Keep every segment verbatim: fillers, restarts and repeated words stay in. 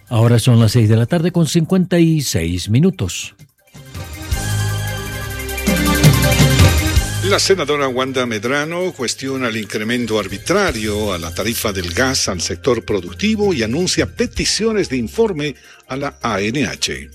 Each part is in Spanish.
Ahora son las seis de la tarde con cincuenta y seis minutos. La senadora Wanda Medrano cuestiona el incremento arbitrario a la tarifa del gas al sector productivo y anuncia peticiones de informe a la A N H.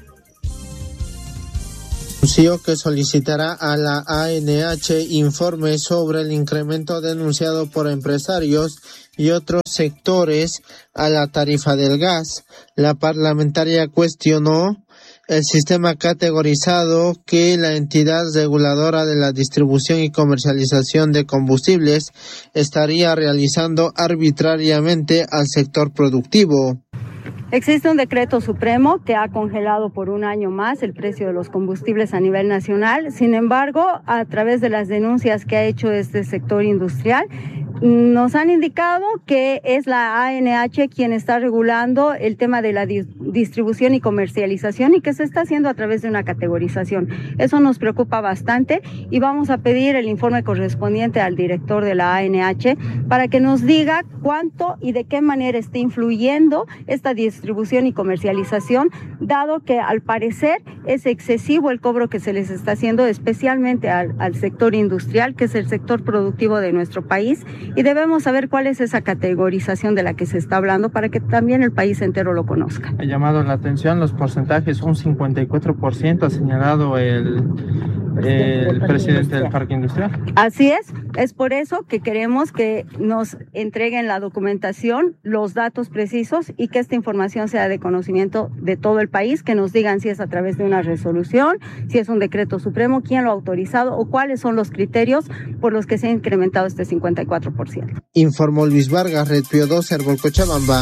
Anunció que solicitará a la A N H informe sobre el incremento denunciado por empresarios y otros sectores a la tarifa del gas. La parlamentaria cuestionó el sistema categorizado que la entidad reguladora de la distribución y comercialización de combustibles estaría realizando arbitrariamente al sector productivo. Existe un decreto supremo que ha congelado por un año más el precio de los combustibles a nivel nacional. Sin embargo, a través de las denuncias que ha hecho este sector industrial, nos han indicado que es la A N H quien está regulando el tema de la di- distribución y comercialización y que se está haciendo a través de una categorización. Eso nos preocupa bastante y vamos a pedir el informe correspondiente al director de la A N H para que nos diga cuánto y de qué manera está influyendo esta distribución y comercialización, dado que al parecer es excesivo el cobro que se les está haciendo, especialmente al, al sector industrial, que es el sector productivo de nuestro país. Y debemos saber cuál es esa categorización de la que se está hablando para que también el país entero lo conozca. Ha llamado la atención los porcentajes, un cincuenta y cuatro por ciento ha señalado el, el presidente del Parque Industrial. Así es, es por eso que queremos que nos entreguen la documentación, los datos precisos y que esta información sea de conocimiento de todo el país, que nos digan si es a través de una resolución, si es un decreto supremo, quién lo ha autorizado o cuáles son los criterios por los que se ha incrementado este cincuenta y cuatro por ciento. Informó Luis Vargas, Red Pío dos, Herbol Cochabamba.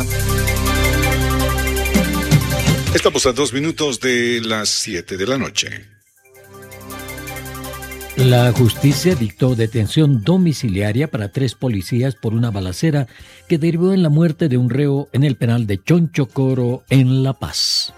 Estamos a dos minutos de las siete de la noche. La justicia dictó detención domiciliaria para tres policías por una balacera que derivó en la muerte de un reo en el penal de Chonchocoro, en La Paz.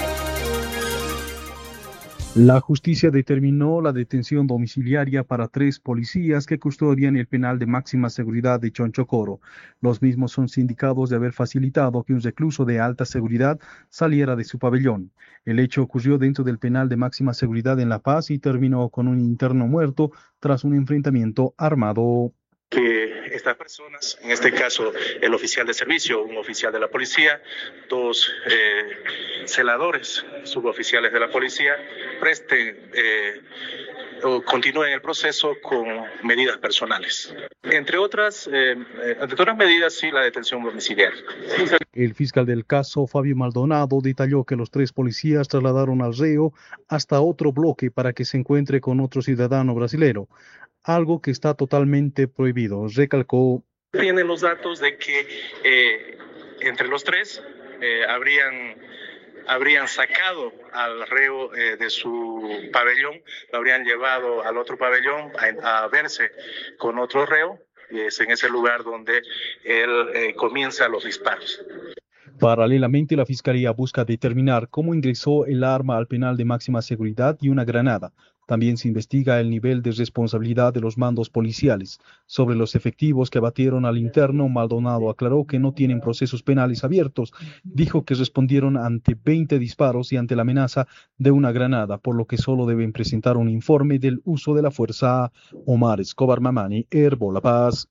La justicia determinó la detención domiciliaria para tres policías que custodian el penal de máxima seguridad de Chonchocoro. Los mismos son sindicados de haber facilitado que un recluso de alta seguridad saliera de su pabellón. El hecho ocurrió dentro del penal de máxima seguridad en La Paz y terminó con un interno muerto tras un enfrentamiento armado. Que estas personas, en este caso el oficial de servicio, un oficial de la policía, dos eh, celadores, suboficiales de la policía, presten eh, o continúen el proceso con medidas personales. Entre otras, eh, entre otras medidas, sí, la detención domiciliaria. El fiscal del caso, Fabio Maldonado, detalló que los tres policías trasladaron al reo hasta otro bloque para que se encuentre con otro ciudadano brasilero, algo que está totalmente prohibido. Recalcó. Tienen los datos de que eh, entre los tres eh, habrían, habrían sacado al reo eh, de su pabellón, lo habrían llevado al otro pabellón a, a verse con otro reo, y es en ese lugar donde él eh, comienza los disparos. Paralelamente, la Fiscalía busca determinar cómo ingresó el arma al penal de máxima seguridad y una granada. También se investiga el nivel de responsabilidad de los mandos policiales. Sobre los efectivos que abatieron al interno, Maldonado aclaró que no tienen procesos penales abiertos. Dijo que respondieron ante veinte disparos y ante la amenaza de una granada, por lo que solo deben presentar un informe del uso de la fuerza. Omar Escobar Mamani, Herbol La Paz.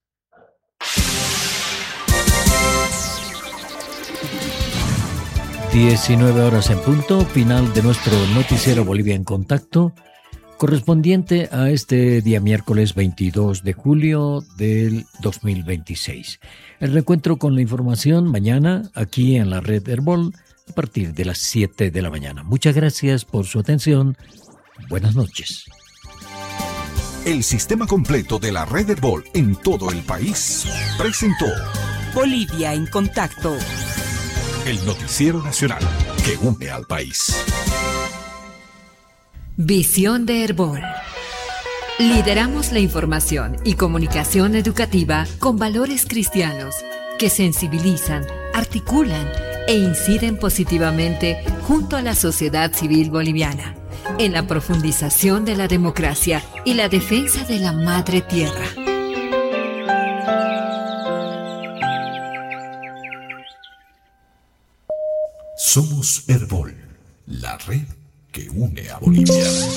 diecinueve horas en punto, final de nuestro noticiero Bolivia en Contacto, correspondiente a este día miércoles veintidós de julio del dos mil veintiséis. El reencuentro con la información mañana aquí en la red Herbol a partir de las siete de la mañana. Muchas gracias por su atención. Buenas noches. El sistema completo de la red Herbol en todo el país presentó Bolivia en Contacto, el noticiero nacional que une al país. Visión de Herbol. Lideramos la información y comunicación educativa con valores cristianos que sensibilizan, articulan e inciden positivamente junto a la sociedad civil boliviana en la profundización de la democracia y la defensa de la madre tierra. Somos Herbol, la red que une a Bolivia.